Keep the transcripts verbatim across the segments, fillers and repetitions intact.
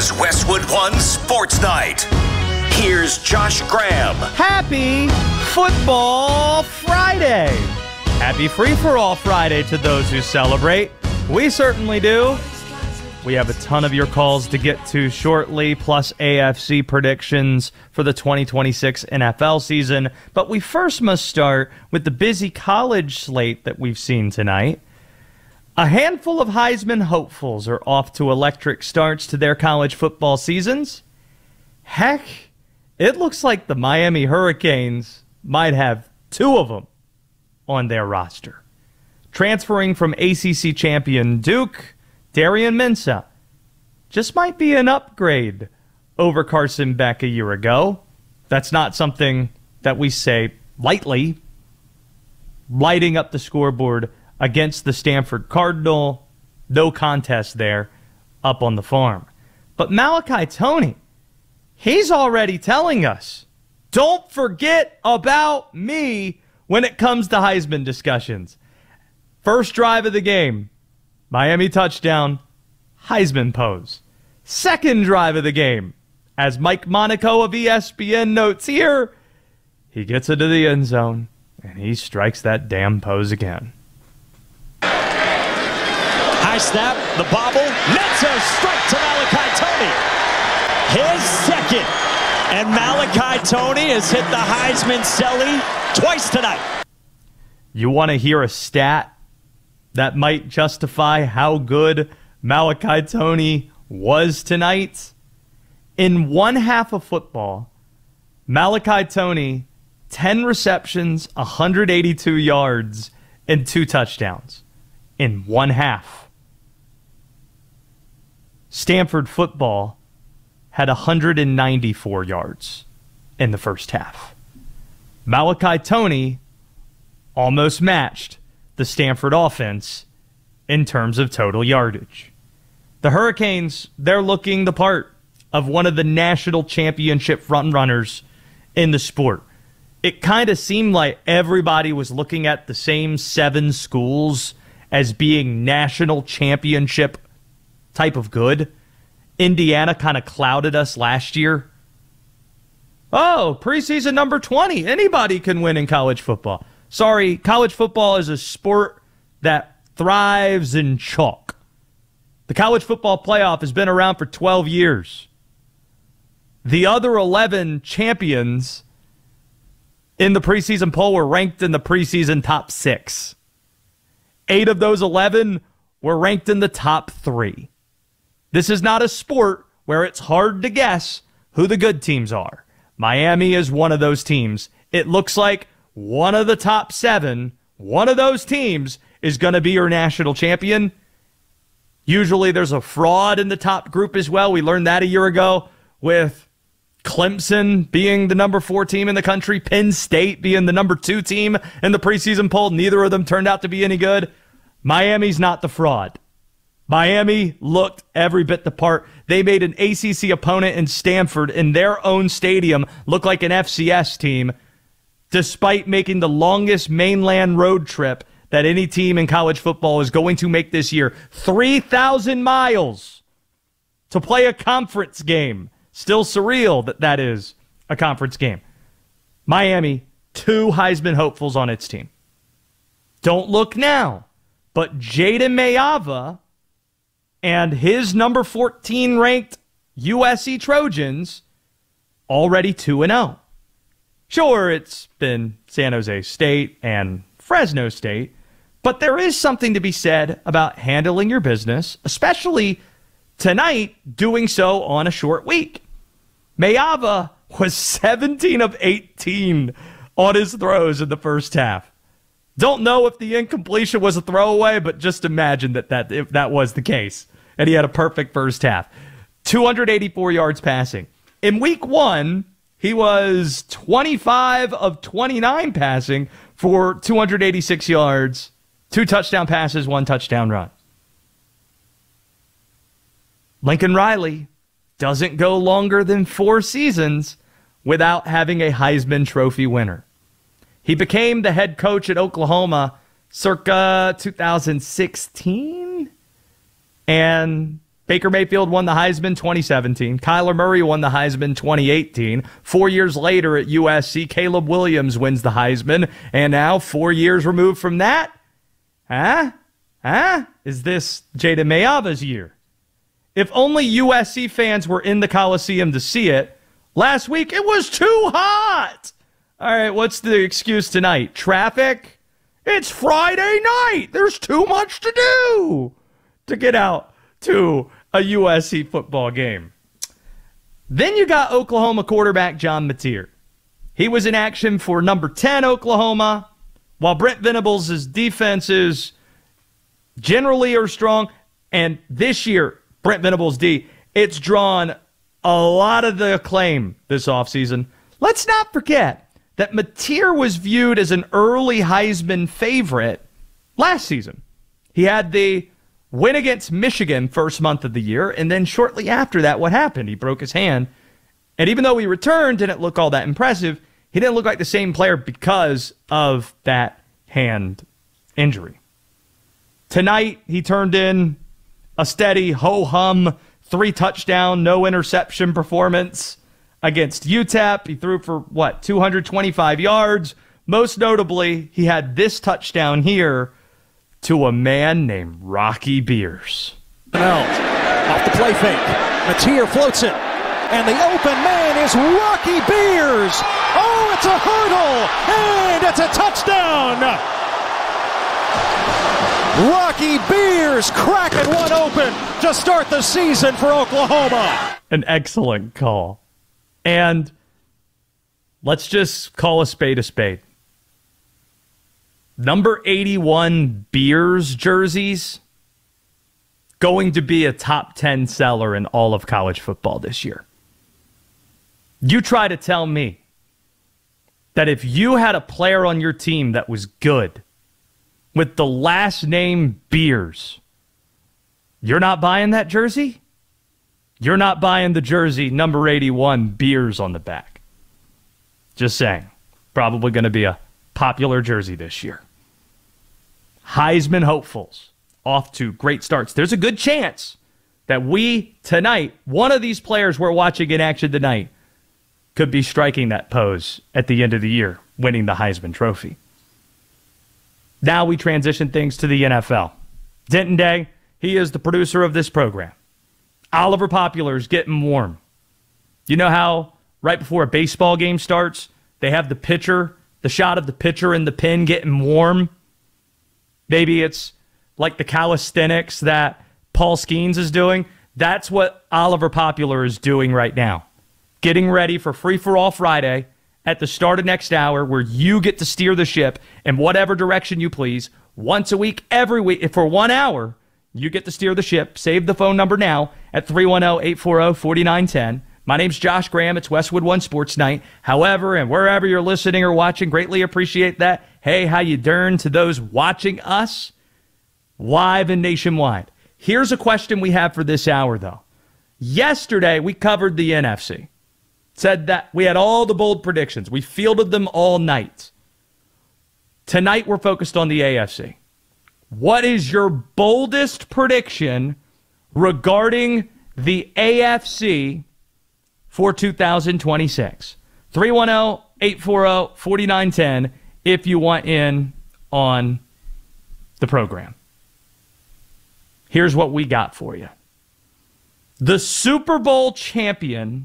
is Westwood One Sports Night. Here's Josh Graham. Happy Football Friday. Happy Free-for-All Friday to those who celebrate. We certainly do. We have a ton of your calls to get to shortly, plus A F C predictions for the twenty twenty-six N F L season. But we first must start with the busy college slate that we've seen tonight. A handful of Heisman hopefuls are off to electric starts to their college football seasons. Heck, it looks like the Miami Hurricanes might have two of them on their roster. Transferring from A C C champion Duke, Darian Mensah just might be an upgrade over Carson Beck a year ago. That's not something that we say lightly. Lighting up the scoreboard against the Stanford Cardinal, no contest there up on the farm. But Malachi Toney, he's already telling us, don't forget about me when it comes to Heisman discussions. First drive of the game, Miami touchdown, Heisman pose. Second drive of the game, as Mike Monaco of E S P N notes here, he gets into the end zone, and he strikes that damn pose again. High snap, the bobble, Netzer strike to Malachi Toney. His second. And Malachi Toney has hit the Heisman celly twice tonight. You want to hear a stat that might justify how good Malachi Toney was tonight? In one half of football, Malachi Toney, ten receptions, one hundred eighty-two yards, and two touchdowns. In one half. Stanford football had one hundred ninety-four yards in the first half. Malachi Toney almost matched the Stanford offense in terms of total yardage. The Hurricanes, they're looking the part of one of the national championship frontrunners in the sport. It kind of seemed like everybody was looking at the same seven schools as being national championship type of good. Indiana kind of clouded us last year. Oh, preseason number twenty. Anybody can win in college football. Sorry, college football is a sport that thrives in chalk. The college football playoff has been around for twelve years. The other eleven champions in the preseason poll were ranked in the preseason top six. Eight of those eleven were ranked in the top three. This is not a sport where it's hard to guess who the good teams are. Miami is one of those teams. It looks like one of the top seven, one of those teams is going to be your national champion. Usually there's a fraud in the top group as well. We learned that a year ago with Clemson being the number four team in the country, Penn State being the number two team in the preseason poll. Neither of them turned out to be any good. Miami's not the fraud. Miami looked every bit the part. They made an A C C opponent in Stanford in their own stadium look like an F C S team, despite making the longest mainland road trip that any team in college football is going to make this year. three thousand miles to play a conference game. Still surreal that that is a conference game. Miami, two Heisman hopefuls on its team. Don't look now, but Jaden Mayava and his number fourteen ranked U S C Trojans already two and oh. Sure, it's been San Jose State and Fresno State, but there is something to be said about handling your business, especially tonight, doing so on a short week. Mayava was seventeen of eighteen on his throws in the first half. Don't know if the incompletion was a throwaway, but just imagine that, that if that was the case. And he had a perfect first half. two hundred eighty-four yards passing. In week one, he was twenty-five of twenty-nine passing for two hundred eighty-six yards, two touchdown passes, one touchdown run. Lincoln Riley doesn't go longer than four seasons without having a Heisman Trophy winner. He became the head coach at Oklahoma circa two thousand sixteen, and Baker Mayfield won the Heisman twenty seventeen. Kyler Murray won the Heisman twenty eighteen. Four years later at U S C, Caleb Williams wins the Heisman. And now, four years removed from that, huh? Huh? Is this Jaden Mayava's year? If only U S C fans were in the Coliseum to see it, last week it was too hot. All right, what's the excuse tonight? Traffic? It's Friday night. There's too much to do to get out to a U S C football game. Then you got Oklahoma quarterback John Mateer. He was in action for number ten Oklahoma, while Brent Venables' defenses generally are strong. And this year, Brent Venables' D, it's drawn a lot of the acclaim this offseason. Let's not forget that Mateer was viewed as an early Heisman favorite last season. He had the win against Michigan first month of the year, and then shortly after that, what happened? He broke his hand. And even though he returned, didn't look all that impressive, he didn't look like the same player because of that hand injury. Tonight, he turned in a steady ho-hum, three-touchdown, no-interception performance against U T E P. He threw for, what, two hundred twenty-five yards. Most notably, he had this touchdown here to a man named Rocky Beers. Off the play fake. Mateer floats it. And the open man is Rocky Beers. Oh, it's a hurdle. And it's a touchdown. Rocky Beers cracking one open to start the season for Oklahoma. An excellent call. And let's just call a spade a spade. Number eighty-one Beers jerseys going to be a top ten seller in all of college football this year. You try to tell me that if you had a player on your team that was good with the last name Beers, you're not buying that jersey? You're not buying the jersey number eighty-one Beers on the back. Just saying. Probably going to be a popular jersey this year. Heisman hopefuls off to great starts. There's a good chance that we tonight, one of these players we're watching in action tonight, could be striking that pose at the end of the year, winning the Heisman Trophy. Now we transition things to the N F L. Denton Day, he is the producer of this program. Oliver Popular is getting warm. You know how right before a baseball game starts, they have the pitcher, the shot of the pitcher in the pen getting warm? Maybe it's like the calisthenics that Paul Skeens is doing. That's what Oliver Popular is doing right now. Getting ready for Free For All Friday at the start of next hour, where you get to steer the ship in whatever direction you please. Once a week, every week, for one hour, you get to steer the ship. Save the phone number now at three one zero, eight four zero, four nine one zero. My name's Josh Graham. It's Westwood One Sports Night. However, and wherever you're listening or watching, greatly appreciate that. Hey, how you doing to those watching us live and nationwide? Here's a question we have for this hour, though. Yesterday, we covered the N F C. Said that we had all the bold predictions. We fielded them all night. Tonight, we're focused on the A F C. What is your boldest prediction regarding the A F C for two thousand twenty-six? three one zero, eight four zero, four nine one zero if you want in on the program. Here's what we got for you. The Super Bowl champion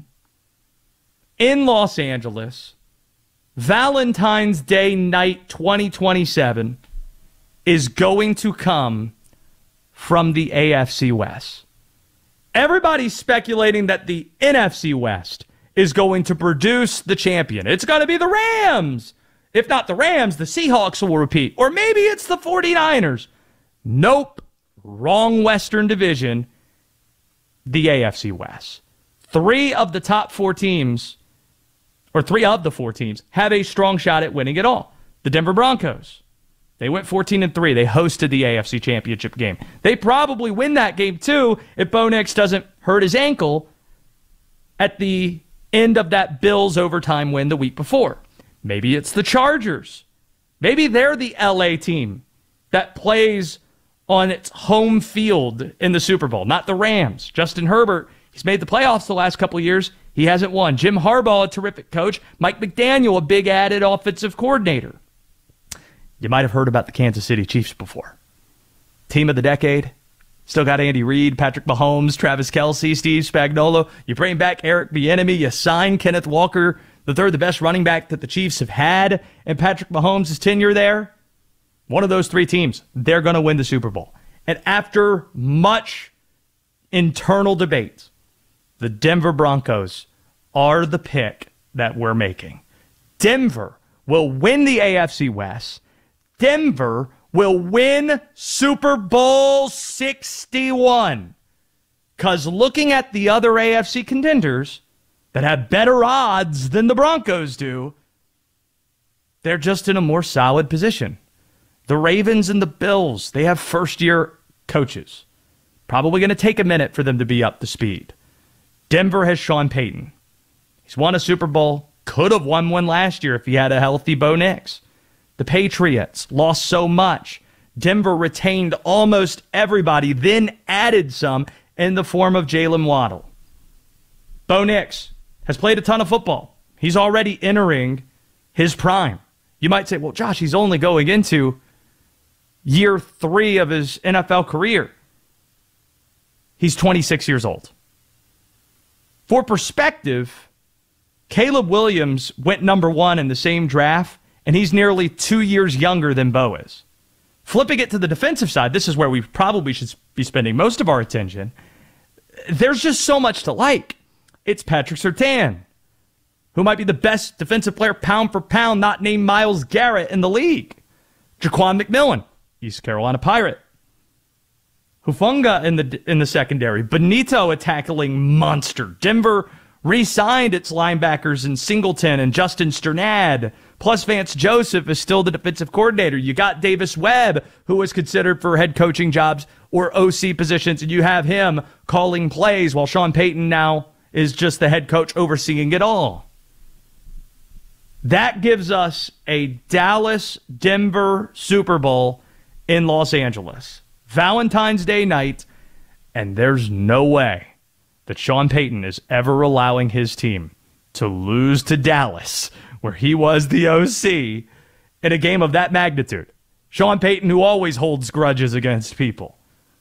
in Los Angeles, Valentine's Day night twenty twenty-seven, is going to come from the A F C West. Everybody's speculating that the N F C West is going to produce the champion. It's going to be the Rams. If not the Rams, the Seahawks will repeat. Or maybe it's the forty-niners. Nope. Wrong Western Division. The A F C West. Three of the top four teams, or three of the four teams, have a strong shot at winning it all. The Denver Broncos. They went fourteen and three. They hosted the A F C Championship game. They probably win that game too if Bo Nix doesn't hurt his ankle at the end of that Bills overtime win the week before. Maybe it's the Chargers. Maybe they're the L A team that plays on its home field in the Super Bowl, not the Rams. Justin Herbert, he's made the playoffs the last couple of years. He hasn't won. Jim Harbaugh, a terrific coach. Mike McDaniel, a big added offensive coordinator. You might have heard about the Kansas City Chiefs before. Team of the decade. Still got Andy Reid, Patrick Mahomes, Travis Kelce, Steve Spagnuolo. You bring back Eric Bieniemy. You sign Kenneth Walker, the third, the best running back that the Chiefs have had in Patrick Mahomes' tenure there. One of those three teams, they're going to win the Super Bowl. And after much internal debate, the Denver Broncos are the pick that we're making. Denver will win the A F C West. Denver will win Super Bowl sixty-one. Because looking at the other A F C contenders that have better odds than the Broncos do, they're just in a more solid position. The Ravens and the Bills, they have first-year coaches. Probably going to take a minute for them to be up to speed. Denver has Sean Payton. He's won a Super Bowl. Could have won one last year if he had a healthy Bo Nix. The Patriots lost so much. Denver retained almost everybody, then added some in the form of Jalen Waddle. Bo Nix has played a ton of football. He's already entering his prime. You might say, well, Josh, he's only going into year three of his N F L career. He's twenty-six years old. For perspective, Caleb Williams went number one in the same draft, and he's nearly two years younger than Bo is. Flipping it to the defensive side, this is where we probably should be spending most of our attention. There's just so much to like. It's Patrick Surtain, who might be the best defensive player pound for pound, not named Myles Garrett in the league. Jaquan McMillan, East Carolina Pirate. Hufanga in the in the secondary. Benito, a tackling monster. Denver re-signed its linebackers in Singleton and Justin Sternad. Plus Vance Joseph is still the defensive coordinator. You got Davis Webb, who was considered for head coaching jobs or O C positions, and you have him calling plays while Sean Payton now is just the head coach overseeing it all. That gives us a Dallas-Denver Super Bowl in Los Angeles. Valentine's Day night, and there's no way that Sean Payton is ever allowing his team to lose to Dallas, where he was the O C, in a game of that magnitude. Sean Payton, who always holds grudges against people.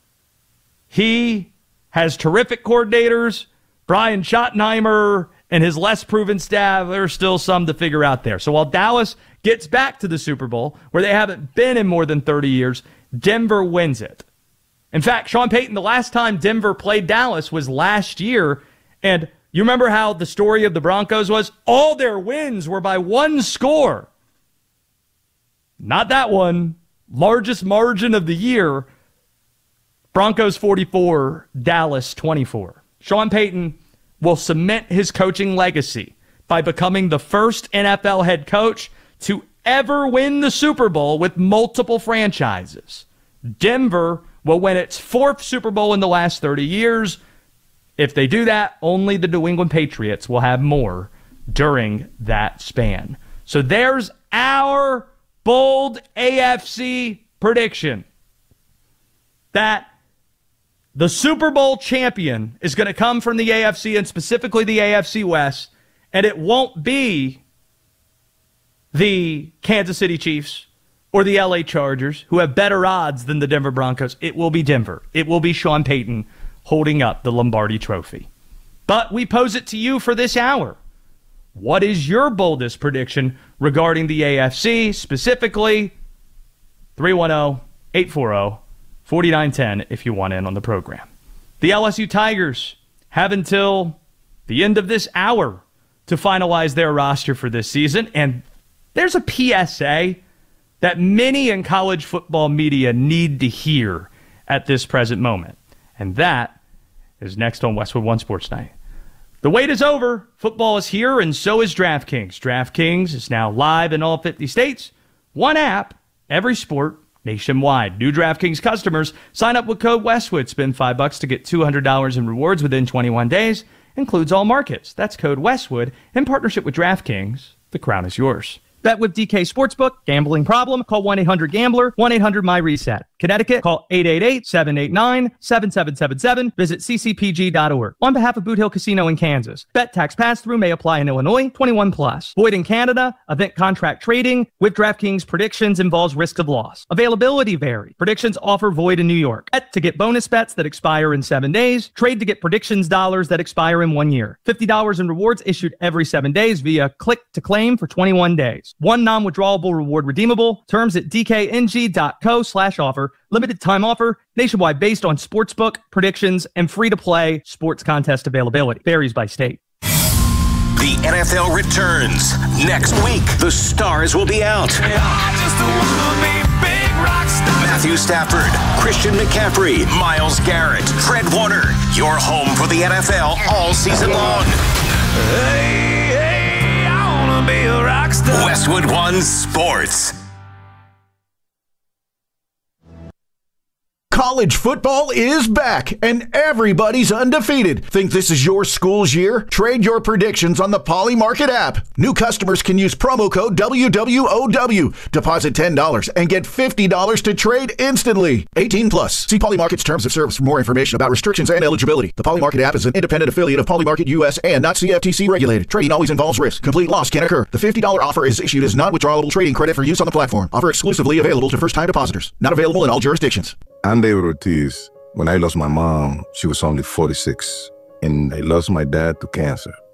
He has terrific coordinators. Brian Schottenheimer and his less proven staff, there's still some to figure out there. So while Dallas gets back to the Super Bowl, where they haven't been in more than thirty years, Denver wins it. In fact, Sean Payton, the last time Denver played Dallas was last year, and you remember how the story of the Broncos was? All their wins were by one score. Not that one. Largest margin of the year. Broncos forty-four, Dallas twenty-four. Sean Payton will cement his coaching legacy by becoming the first N F L head coach to ever win the Super Bowl with multiple franchises. Denver will win its fourth Super Bowl in the last thirty years. If they do that, only the New England Patriots will have more during that span. So there's our bold A F C prediction that the Super Bowl champion is going to come from the A F C, and specifically the A F C West, and it won't be the Kansas City Chiefs or the L A Chargers, who have better odds than the Denver Broncos. It will be Denver. It will be Sean Payton holding up the Lombardi Trophy. But we pose it to you for this hour. What is your boldest prediction regarding the A F C, specifically three one zero, eight four zero, four nine one zero if you want in on the program. The L S U Tigers have until the end of this hour to finalize their roster for this season, and there's a P S A that many in college football media need to hear at this present moment, and that is next on Westwood One Sports Night. The wait is over. Football is here, and so is DraftKings. DraftKings is now live in all fifty states. One app, every sport, nationwide. New DraftKings customers sign up with code Westwood. Spend five bucks to get two hundred dollars in rewards within twenty-one days. Includes all markets. That's code Westwood in partnership with DraftKings. The crown is yours. Bet with D K Sportsbook. Gambling problem? Call one eight hundred gambler, one eight hundred my reset. Connecticut, call eight eight eight, seven eight nine, seven seven seven seven. Visit c c p g dot org. On behalf of Boot Hill Casino in Kansas, bet tax pass-through may apply in Illinois, twenty-one plus. Void in Canada. Event contract trading with DraftKings predictions involves risk of loss. Availability vary. Predictions offer void in New York. Bet to get bonus bets that expire in seven days. Trade to get predictions dollars that expire in one year. fifty dollars in rewards issued every seven days via click to claim for twenty-one days. One non-withdrawable reward redeemable. Terms at d k n g dot co slash offer. Limited time offer. Nationwide based on sportsbook, predictions, and free-to-play sports contest availability. Varies by state. The N F L returns. Next week, the stars will be out. Matthew Stafford, Christian McCaffrey, Myles Garrett, Fred Warner. Your home for the N F L all season long. Hey, hey, I wanna be a rock star. Westwood One Sports. College football is back, and everybody's undefeated. Think this is your school's year? Trade your predictions on the Poly Market app. New customers can use promo code W W O W. Deposit ten dollars and get fifty dollars to trade instantly. eighteen plus. See Poly Market's terms of service for more information about restrictions and eligibility. The Poly Market app is an independent affiliate of Poly Market U S and not C F T C regulated. Trading always involves risk. Complete loss can occur. The fifty dollars offer is issued as non-withdrawable trading credit for use on the platform. Offer exclusively available to first-time depositors. Not available in all jurisdictions. I'm David Ortiz. When I lost my mom, she was only forty-six, and I lost my dad to cancer.